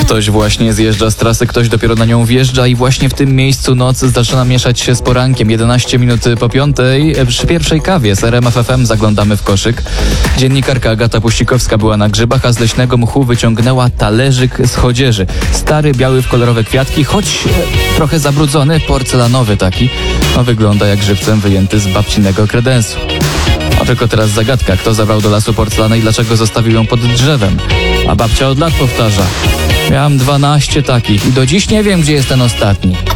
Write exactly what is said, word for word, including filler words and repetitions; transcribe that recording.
Ktoś właśnie zjeżdża z trasy, ktoś dopiero na nią wjeżdża i właśnie w tym miejscu noc zaczyna mieszać się z porankiem. jedenaście minut po piątej. Przy pierwszej kawie z R M F F M zaglądamy w koszyk. Dziennikarka Agata Puścikowska była na grzybach, a z leśnego mchu wyciągnęła talerzyk z chodzieży. Stary, biały w kolorowe kwiatki, choć e, trochę zabrudzony, porcelanowy taki. No, wygląda jak żywcem wyjęty z babcinego kredensu. A tylko teraz zagadka, kto zabrał do lasu porcelanę i dlaczego zostawił ją pod drzewem. A babcia od lat powtarza: miałam dwanaście takich i do dziś nie wiem, gdzie jest ten ostatni.